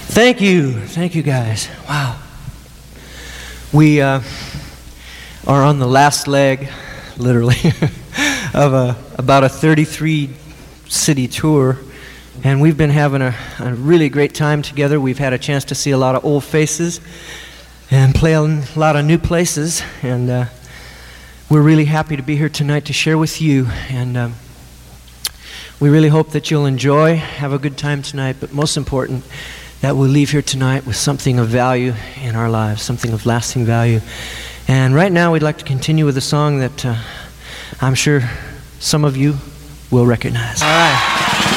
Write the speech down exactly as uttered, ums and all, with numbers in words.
Thank you. Thank you, guys. Wow. We uh, are on the last leg, literally, of a, about a thirty-three city tour. And we've been having a, a really great time together. We've had a chance to see a lot of old faces and play a lot of new places. And uh, we're really happy to be here tonight to share with you. And um, we really hope that you'll enjoy, have a good time tonight, but most important, that we'll leave here tonight with something of value in our lives, something of lasting value. And right now we'd like to continue with a song that uh, I'm sure some of you will recognize. All right.